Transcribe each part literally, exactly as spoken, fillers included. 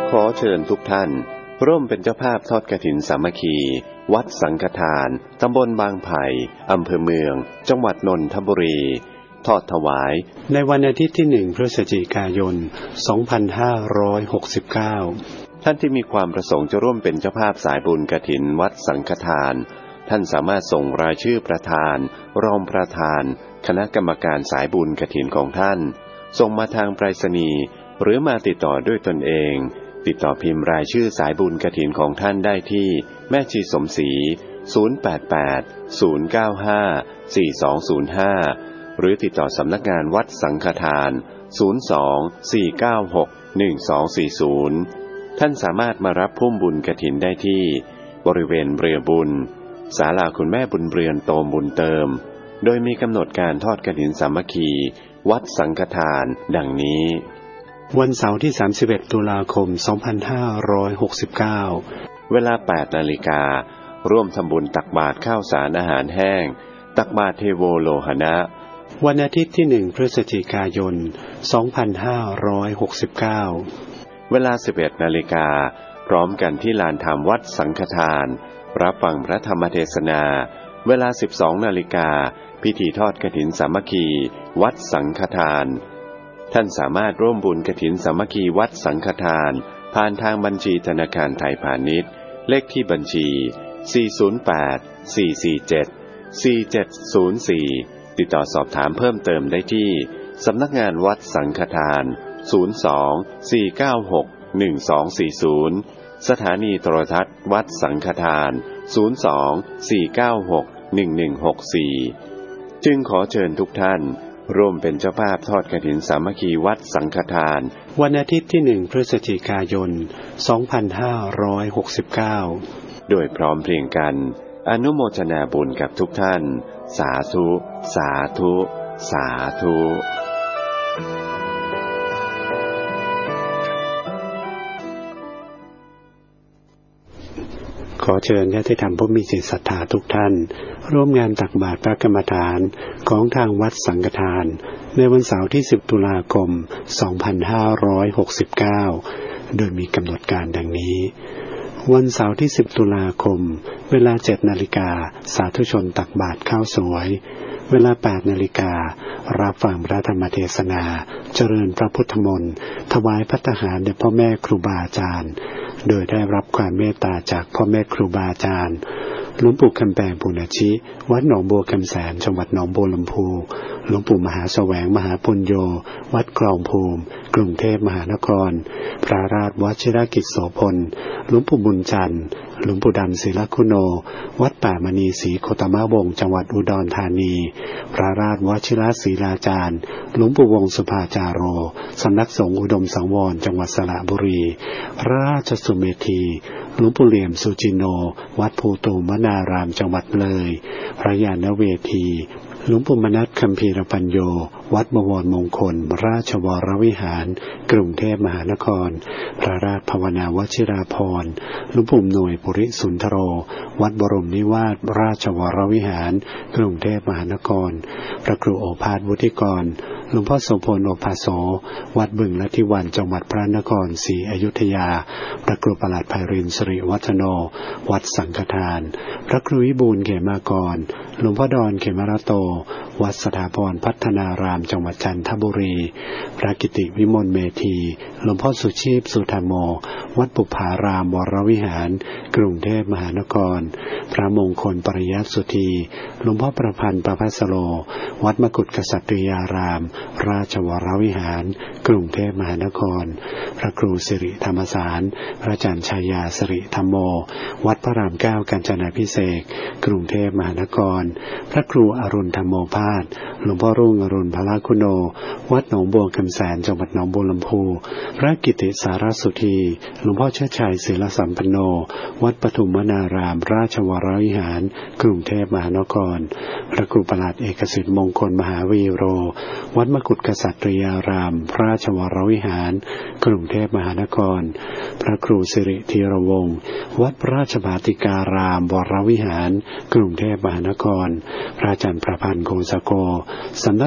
ขอเชิญทุกท่านร่วมเป็นเจ้าภาพทอดกฐินสามัคคีวัดสังฆทานตำบลบางไผ่อำเภอเมืองจังหวัดนนทบุรีทอดถวายในวันอาทิตย์ที่หนึ่งพฤศจิกายนสองพันห้าร้อยหกสิบเก้าท่านที่มีความประสงค์จะร่วมเป็นเจ้าภาพสายบุญกฐินวัดสังฆทานท่านสามารถส่งรายชื่อประธานรองประธานคณะกรรมการสายบุญกฐินของท่านส่งมาทางไปรษณีย์หรือมาติดต่อด้วยตนเองติดต่อพิมพ์รายชื่อสายบุญกฐินของท่านได้ที่แม่ชีสมศรีศูนย์ แปด แปด ศูนย์ เก้า ห้า สี่ สอง ศูนย์ ห้าหรือติดต่อสำนักงานวัดสังฆทานศูนย์ สอง สี่ เก้า หก หนึ่ง สอง สี่ ศูนย์ท่านสามารถมารับพุ่มบุญกฐินได้ที่บริเวณเรือบุญศาลาคุณแม่บุญเรือนโตมบุญเติมโดยมีกำหนดการทอดกฐินสามัคคีวัดสังฆทานดังนี้วันเสาร์ที่สามสิบเอ็ดตุลาคมสองพันห้าร้อยหกสิบเก้าเวลา แปด นาฬิการ่วมทำบุญตักบาตรข้าวสารอาหารแห้งตักบาตรเทโวโลหณะวันอาทิตย์ที่หนึ่งพฤศจิกายนสองพันห้าร้อยหกสิบเก้าเวลา สิบเอ็ด นาฬิกาพร้อมกันที่ลานธรรมวัดสังฆทานรับฟังพระธรรมเทศนาเวลา สิบสอง นาฬิกาพิธีทอดกฐินสามัคคีวัดสังฆทานท่านสามารถร่วมบุญกฐินสามัคคีวัดสังฆทานผ่านทางบัญชีธนาคารไทยพาณิชย์เลขที่บัญชีสี่ ศูนย์ แปด สี่ สี่ เจ็ด สี่ เจ็ด ศูนย์ สี่ติดต่อสอบถามเพิ่มเติมได้ที่สำนักงานวัดสังฆทานศูนย์ สอง สี่ เก้า หก หนึ่ง สอง สี่ ศูนย์สถานีโทรทัศน์วัดสังฆทานศูนย์ สอง สี่ เก้า หก หนึ่ง หนึ่ง หก สี่จึงขอเชิญทุกท่านร่วมเป็นเจ้าภาพทอดกฐินสามัคคีวัดสังฆทานวันอาทิตย์ที่หนึ่งพฤศจิกายนสองพันห้าร้อยหกสิบเก้าโดยพร้อมเพรียงกันอนุโมทนาบุญกับทุกท่านสาธุสาธุสาธุขอเชิญญาติธรรมผู้มีจิตศรัทธาทุกท่านร่วมงานตักบาตรพระกรรมฐานของทางวัดสังฆทานในวันเสาร์ที่สิบตุลาคมสองพันห้าร้อยหกสิบเก้าโดยมีกำหนดการดังนี้วันเสาร์ที่สิบตุลาคมเวลาเจ็ดนาฬิกาสาธุชนตักบาตรข้าวสวยเวลาแปดนาฬิการัฟังพระธรรมเทศนาเจริญพระพุทธมนต์ถวายภัตตาหารแด่พ่อแม่ครูบาอาจารย์โดยได้รับความเมตตาจากพ่อแม่ครูบาอาจารย์หลวงปู่คำแปงปุณชิวัดหนองบัวคำแสนจังหวัดหนองบัวลำพูหลวงปู่มหาแสวงมหาปุญโญวัดคลองภูมิกรุงเทพมหานครพระราชวชิรกิจโสพลหลวงปู่บุญจันทร์หลวงปู่ดำศิลคุโนวัดป่ามณีศรีโคตมวงศ์จังหวัดอุดรธานีพระราชวชิรศรีลาจารย์หลวงปู่วงศ์สุภาจาโรสำนักสงฆ์อุดมสังวรจังหวัดสระบุรีพระราชสุเมธีหลวงปู่เหลี่ยมสุจิโนวัดภูตูมนารามจังหวัดเลยพระญาณเวทีหลวงปู่มนัสคัมภีรปัญโยวัดบวรมงคลราชวรวิหารกรุงเทพมหานครพระราชภาวนาวชิราภรณ์หลวงปู่หน่วยปุริสุนทโรวัดบรมนิวาสราชวรวิหารกรุงเทพมหานครพระครูโอภาสวุฒิกรหลวงพ่อโสพลโอภาโสวัดบึงละทิวันจังหวัดพระนครศรีอยุธยาพระครูประหลัดไพรินทร์สิริวัฒโนวัดสังฆทานพระครูวิบูลย์เขมากรหลวงพ่อดอนเขมรโตวัดสถาพรพัฒนารามจังหวัดจันทบุรีพระกิติวิมลเมธีหลวงพ่อสุชีพสุธรรมโมวัดปุพารามวรวิหารกรุงเทพมหานครพระมงคลปริยัติสุธีหลวงพ่อประพันธ์ประภัสโรวัดมกุฏกษัตริยารามราชวรวิหารกรุงเทพมหานครพระครูสิริธรรมสารพระอาจารย์ชัยยาสิริธรรมโมวัดพระรามเก้ากาญจนาภิเษกกรุงเทพมหานครพระครูอรุณธรรมโมภาสหลวงพ่อรุ่งอรุณพละคุโนวัดหนองบัวคำแสนจังหวัดหนองบัวลำพูพระกิติสารสุธีหลวงพ่อเชิดชัยศิลสัมปันโนวัดปฐุมวนารามราชวรวิหารกรุงเทพมหานครพระครูประหลัดเอกสิทธิ์มงคลมหาวีโรวัดมกุฏกษัตริยารามราชวรวิหารกรุงเทพมหานครพระครูสิริธีรวงศ์วัดราชภาติการามวรวิหารกรุงเทพมหานครพระอาจารย์ประพันธ์คงสโกสำนักสงฆ์ธรรม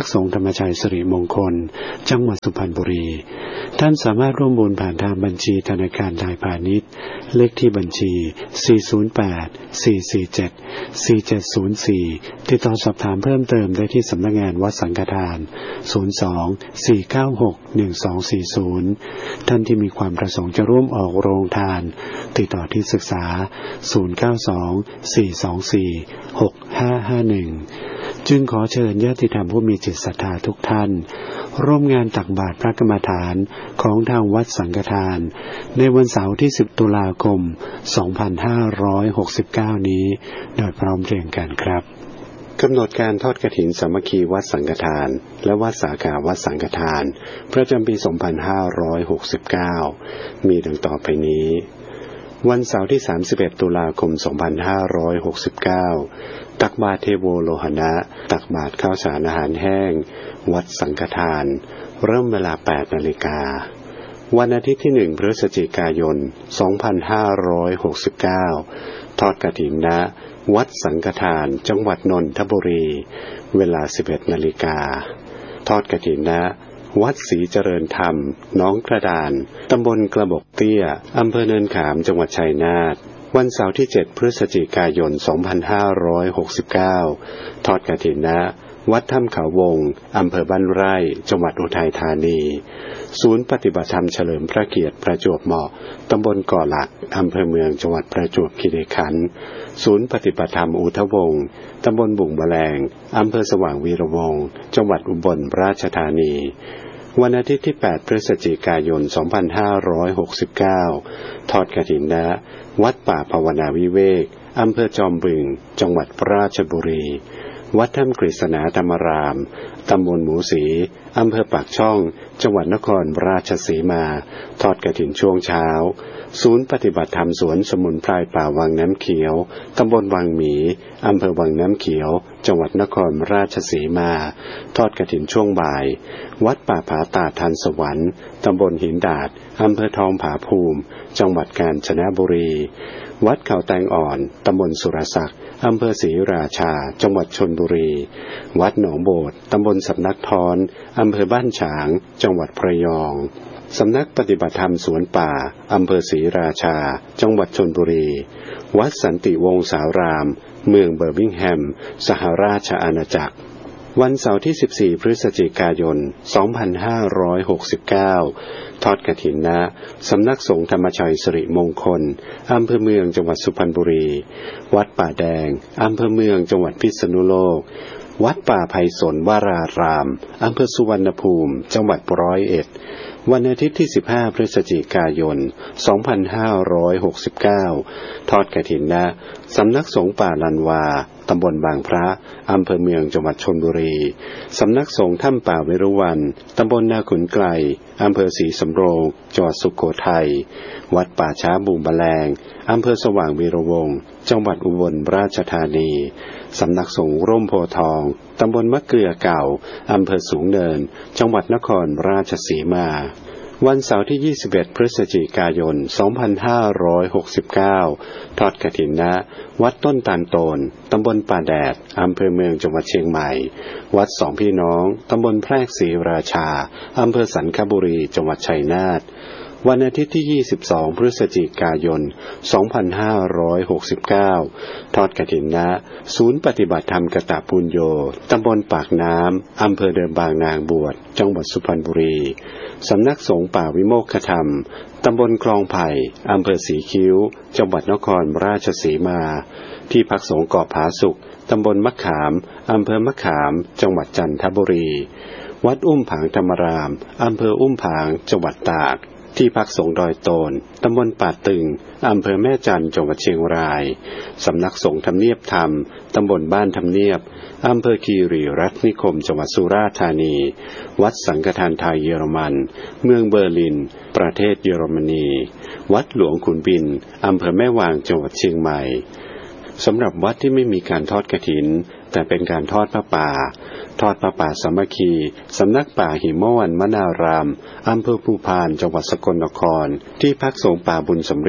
รมชัยสิริมงคลจังหวัดสุพรรณบุรีท่านสามารถร่วมบุญผ่านทางบัญชีธนาคารไทยพาณิชย์เลขที่บัญชีสี่ ศูนย์ แปด สี่ สี่ เจ็ด สี่ เจ็ด ศูนย์ สี่ติดต่อสอบถามเพิ่มเติมได้ที่สำนักงานวัดสังฆทานศูนย์ สอง สี่ เก้า หก หนึ่ง สอง สี่ ศูนย์ท่านที่มีความประสงค์จะร่วมออกโรงทานติดต่อที่ศึกษาศูนย์ เก้า สอง สี่ สอง สี่ หก ห้า ห้า หนึ่งจึงขอเชิญญาติธรรมผู้มีจิตศรัทธาทุกท่านร่วมงานตักบาตรพระกรรมฐานของทางวัดสังฆทานในวันเสาร์ที่สิบตุลาคมสองพันห้าร้อยหกสิบเก้านี้โดยพร้อมเพรียงกันครับกำหนดการทอดกฐินสามัคคีวัดสังฆทานและวัดสาขาวัดสังฆทานประจำปีสองพันห้าร้อยหกสิบเก้ามีดังต่อไปนี้วันเสาร์ที่สามสิบเอ็ดตุลาคมสองพันห้าร้อยหกสิบเก้าตักบาตรเทโวโลหณะตักบาตรข้าวสารอาหารแห้งวัดสังฆทานเริ่มเวลา แปด นาฬิกาวันอาทิตย์ที่หนึ่งพฤศจิกายนสองพันห้าร้อยหกสิบเก้าทอดกฐินณวัดสังฆทานจังหวัดนนทบุรีเวลา สิบเอ็ด นาฬิกาทอดกฐินณวัดศรีเจริญธรรมหนองกระดานตำบลกระบอกเตี้ยอำเภอเนินขามจังหวัดชัยนาทวันเสาร์ที่เจ็ดพฤศจิกายนสองพันห้าร้อยหกสิบเก้าทอดกฐินณวัดถ้ำเขาวงอำเภอบ้านไร่จังหวัดอุทัยธานีศูนย์ปฏิบัติธรรมเฉลิมพระเกียรติประจวบเหมาะตำบลก่อหลักอำเภอเมืองจังหวัดประจวบคีรีขันธ์ศูนย์ปฏิบัติธรรมอุทวงศ์ตำบลบุ่งแมลงอำเภอสว่างวีระวงศ์จังหวัดอุบลราชธานีวันอาทิตย์ที่แปดพฤศจิกายนสองพันห้าร้อยหกสิบเก้าทอดกฐินณวัดป่าภาวนาวิเวกอำเภอจอมบึงจังหวัดราชบุรีวัดถ้ำกฤษณาธรรมรามตำบลหมูสีอำเภอปากช่องจังหวัดนครราชสีมาทอดกฐินช่วงเช้าศูนย์ปฏิบัติธรรมสวนสมุนไพรป่าวังน้ำเขียวตำบลวังหมีอำเภอวังน้ำเขียวจังหวัดนครราชสีมาทอดกฐินช่วงบ่ายวัดป่าผาตาดทันสวรรค์ตำบลหินดาดอำเภอทองผาภูมิจังหวัดกาญจนบุรีวัดเขาแตงอ่อนตำบลสุรศักดิ์อำเภอศรีราชาจังหวัดชลบุรีวัดหนองโบสถ์ตำบลสำนักทอนอำเภอบ้านฉางจังหวัดระยองสำนักปฏิบัติธรรมสวนป่าอำเภอศรีราชาจังหวัดชลบุรีวัดสันติวงศารามเมืองเบอร์มิงแฮมสหราชอาณาจักรวันเสาร์ที่สิบสี่พฤศจิกายนสองพันห้าร้อยหกสิบเก้าทอดกฐินณสำนักสงฆ์ธรรมชัยสิริมงคลอำเภอเมืองจังหวัดสุพรรณบุรีวัดป่าแดงอำเภอเมืองจังหวัดพิษณุโลกวัดป่าไผ่สนวารารามอำเภอสุวรรณภูมิจังหวัดร้อยเอ็ดวันอาทิตย์ที่สิบห้าพฤศจิกายนสองพันห้าร้อยหกสิบเก้าทอดกฐินณสำนักสงฆ์ป่าลันวาตำบลบางพระอำเภอเมืองจังหวัดชลบุรีสำนักสงฆ์ถ้ำป่าเวรุวันตำบลนาขุนไกลอำเภอศรีสำโรงจังหวัดสุโขทัยวัดป่าช้าบุงแมลงอำเภอสว่างวีระวงศ์จังหวัดอุบลราชธานีสำนักสงฆ์ร่มโพธิ์ทองตำบลมะเกลือเก่าอำเภอสูงเนินจังหวัดนครราชสีมาวันเสาร์ที่ยี่สิบเอ็ดพฤศจิกายนสองพันห้าร้อยหกสิบเก้าทอดกฐินณวัดต้นตาลโตนตำบลป่าแดดอำเภอเมืองจังหวัดเชียงใหม่วัดสองพี่น้องตำบลแพรกศรีราชาอำเภอสันคบุรีจังหวัดชัยนาทวันอาทิตย์ที่ยี่สิบสองพฤศจิกายนสองพันห้าร้อยหกสิบเก้าทอดกฐินณศูนย์ปฏิบัติธรรมกตปุญโญตำบลปากน้ำอำเภอเดิมบางนางบวชจังหวัดสุพรรณบุรีสำนักสงฆ์ป่าวิโมกขธรรมตำบลคลองไผ่อำเภอสีคิ้วจังหวัดนครราชสีมาที่พักสงฆ์เกาะผาสุกตำบลมะขามอำเภอมะขามจังหวัดจันทบุรีวัดอุ้มผางธรรมรามอำเภออุ้มผางจังหวัดตากที่พักสงฆ์ดอยโตนตำบลป่าตึงอำเภอแม่จันจังหวัดเชียงรายสำนักสงฆ์ทำเนียบธรรมตำบลบ้านทำเนียบอำเภอคีรีรัตนิคมจังหวัดสุราษฎร์ธานีวัดสังฆทานไทยเยอรมันเมืองเบอร์ลินประเทศเยอรมนีวัดหลวงขุนบินอำเภอแม่วางจังหวัดเชียงใหม่สำหรับวัดที่ไม่มีการทอดกฐินแต่เป็นการทอดผ้าป่าทอดผ้าป่าสามัคคีสำนักป่าหิมวันมนารามอำเภอภูพานจังหวัดสกลนครที่พักสงฆ์ป่าบุญสำริด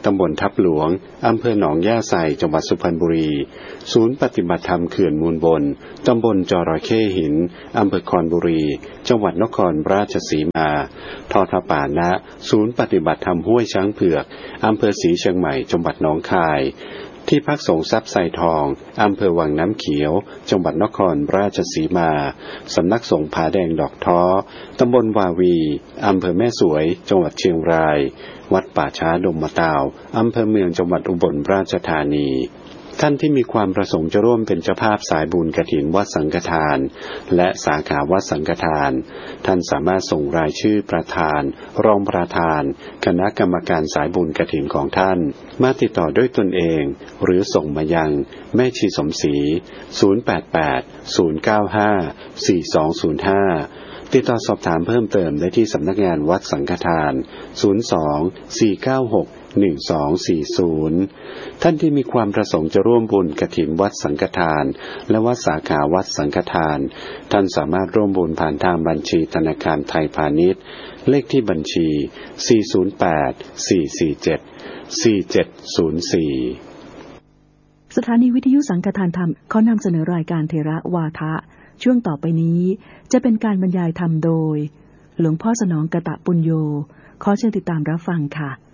ตำบลทับหลวงอำเภอหนองย่าไซจังหวัดสุพรรณบุรีศูนย์ปฏิบัติธรรมเขื่อนมูลบนตำบลจระเข้หินอำเภอคอนบุรีจังหวัดนครราชสีมาทอดผ้าป่าณศูนย์ปฏิบัติธรรมห้วยช้างเผือกอำเภอศรีเชียงใหม่จังหวัดหนองคายที่พักสงฆ์ทรัพย์ไซทองอำเภอวังน้ำเขียวจังหวัดนครราชสีมาสำนักสงฆ์ผาแดงดอกท้อตำบลวาวีอำเภอแม่สวยจังหวัดเชียงรายวัดป่าช้าดงมะตาวอำเภอเมืองจังหวัดอุบลราชธานีท่านที่มีความประสงค์จะร่วมเป็นเจ้าภาพสายบุญกฐินวัดสังฆทานและสาขาวัดสังฆทานท่านสามารถส่งรายชื่อประธานรองประธานคณะกรรมการสายบุญกฐินของท่านมาติดต่อด้วยตนเองหรือส่งมายังแม่ชีสมศรีศูนย์ แปด แปด ศูนย์ เก้า ห้า สี่ สอง ศูนย์ ห้าติดต่อสอบถามเพิ่มเติมได้ที่สำนักงานวัดสังฆทานศูนย์ สอง สี่ เก้า หก หนึ่ง สอง สี่ ศูนย์ท่านที่มีความประสงค์จะร่วมบุญกฐินวัดสังฆทานและวัดสาขาวัดสังฆทานท่านสามารถร่วมบุญผ่านทางบัญชีธนาคารไทยพาณิชย์เลขที่บัญชีสี่ ศูนย์ แปด สี่ สี่ เจ็ด สี่ เจ็ด ศูนย์ สี่สถานีวิทยุสังฆทานธรรมเขานำเสนอรายการเทระวาทะช่วงต่อไปนี้จะเป็นการบรรยายธรรมโดยหลวงพ่อสนองกตปุญโญขอเชิญติดตามรับฟังค่ะ